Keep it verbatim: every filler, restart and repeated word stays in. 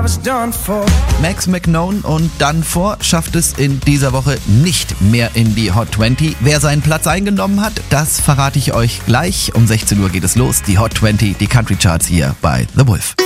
was done for. Max McKnone und Done For schafft es in dieser Woche nicht mehr in die Hot zwanzig. Wer seinen Platz eingenommen hat, das verrate ich euch gleich. Um sechzehn Uhr geht es los. Die Hot zwanzig, die Country Charts hier bei The Wolf.